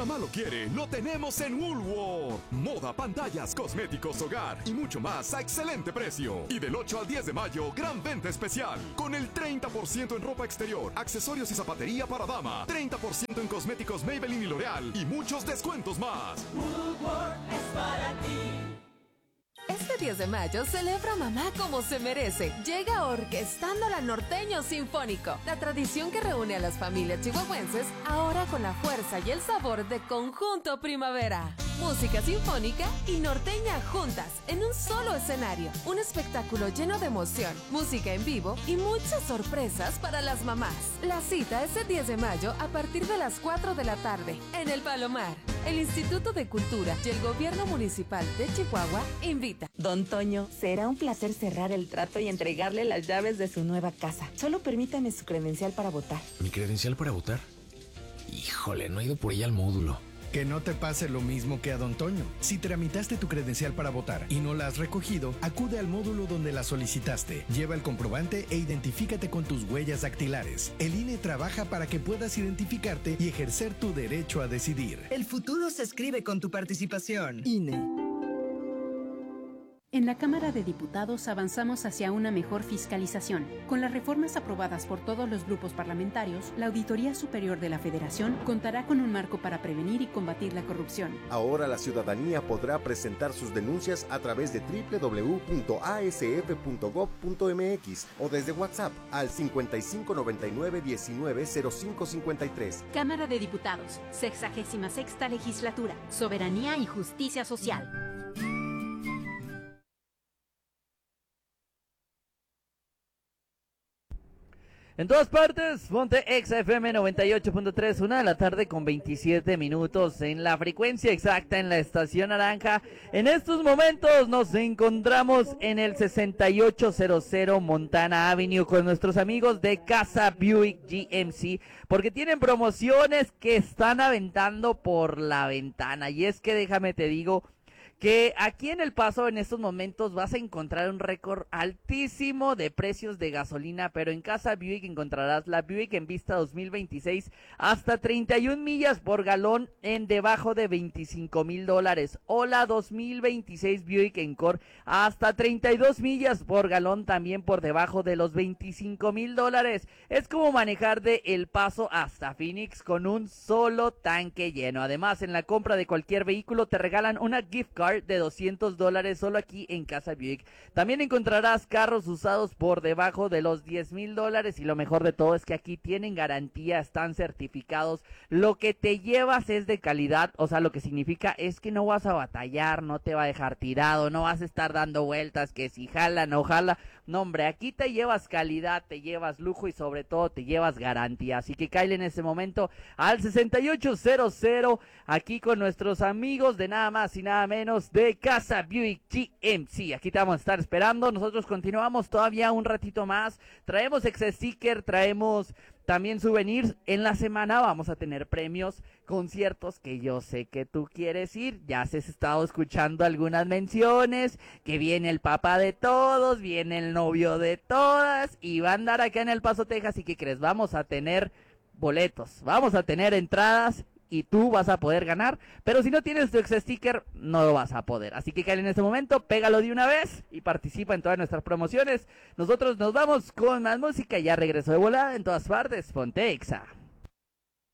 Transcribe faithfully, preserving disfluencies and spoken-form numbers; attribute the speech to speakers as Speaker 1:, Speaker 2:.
Speaker 1: Mamá lo quiere, lo tenemos en Woolworth. Moda, pantallas, cosméticos, hogar y mucho más a excelente precio. Y del ocho al diez de mayo, gran venta especial. Con el treinta por ciento en ropa exterior, accesorios y zapatería para dama. treinta por ciento en cosméticos Maybelline y L'Oreal. Y muchos descuentos más.
Speaker 2: Woolworth es para ti.
Speaker 3: Este diez de mayo celebra a mamá como se merece. Llega Orquestando la Norteño Sinfónico, la tradición que reúne a las familias chihuahuenses, ahora con la fuerza y el sabor de Conjunto Primavera. Música sinfónica y norteña juntas en un solo escenario. Un espectáculo lleno de emoción, música en vivo y muchas sorpresas para las mamás. La cita es el diez de mayo a partir de las cuatro de la tarde en El Palomar. El Instituto de Cultura y el Gobierno Municipal de Chihuahua invita.
Speaker 4: Don Toño, será un placer cerrar el trato y entregarle las llaves de su nueva casa. Solo permítame su credencial para votar.
Speaker 5: ¿Mi credencial para votar? Híjole, no he ido por ella al módulo.
Speaker 6: Que no te pase lo mismo que a Don Toño. Si tramitaste tu credencial para votar y no la has recogido, acude al módulo donde la solicitaste. Lleva el comprobante e identifícate con tus huellas dactilares. El I N E trabaja para que puedas identificarte y ejercer tu derecho a decidir.
Speaker 7: El futuro se escribe con tu participación. I N E.
Speaker 8: En la Cámara de Diputados avanzamos hacia una mejor fiscalización. Con las reformas aprobadas por todos los grupos parlamentarios, la Auditoría Superior de la Federación contará con un marco para prevenir y combatir la corrupción.
Speaker 9: Ahora la ciudadanía podrá presentar sus denuncias a través de doble u doble u doble u punto a s f punto gob punto m x o desde WhatsApp al cincuenta y cinco noventa y nueve diecinueve cero cinco cincuenta y tres.
Speaker 8: Cámara de Diputados, sexagésima sexta Legislatura, Soberanía y Justicia Social.
Speaker 10: En todas partes, ponte Exa F M noventa y ocho punto tres, una de la tarde con veintisiete minutos en la frecuencia exacta en la estación naranja. En estos momentos nos encontramos en el sesenta y ocho cero cero Montana Avenue con nuestros amigos de Casa Buick G M C, porque tienen promociones que están aventando por la ventana. Y es que déjame te digo que aquí en El Paso en estos momentos vas a encontrar un récord altísimo de precios de gasolina, pero en Casa Buick encontrarás la Buick Envista dos mil veintiséis hasta treinta y una millas por galón en debajo de veinticinco mil dólares, o la dos mil veintiséis Buick Encore hasta treinta y dos millas por galón también por debajo de los veinticinco mil dólares. Es como manejar de El Paso hasta Phoenix con un solo tanque lleno. Además, en la compra de cualquier vehículo te regalan una gift card de doscientos dólares solo aquí en Casa Buick. También encontrarás carros usados por debajo de los diez mil dólares y lo mejor de todo es que aquí tienen garantía, están certificados. Lo que te llevas es de calidad, o sea, lo que significa es que no vas a batallar, no te va a dejar tirado, no vas a estar dando vueltas que si jala, no jala. No, hombre, aquí te llevas calidad, te llevas lujo y sobre todo te llevas garantía. Así que cáele en ese momento al sesenta y ocho cero cero aquí con nuestros amigos de nada más y nada menos de Casa Buick G M C. Aquí te vamos a estar esperando. Nosotros continuamos todavía un ratito más. Traemos ex sticker, traemos también souvenirs. En la semana vamos a tener premios, conciertos que yo sé que tú quieres ir. Ya has estado escuchando algunas menciones, que viene el papá de todos, viene el novio de todas y va a andar acá en El Paso, Texas. ¿Y qué crees? Vamos a tener boletos, vamos a tener entradas y tú vas a poder ganar, pero si no tienes tu ex sticker, no lo vas a poder. Así que cállate en este momento, pégalo de una vez y participa en todas nuestras promociones. Nosotros nos vamos con más música, ya regreso de volada en todas partes, ponte Exa.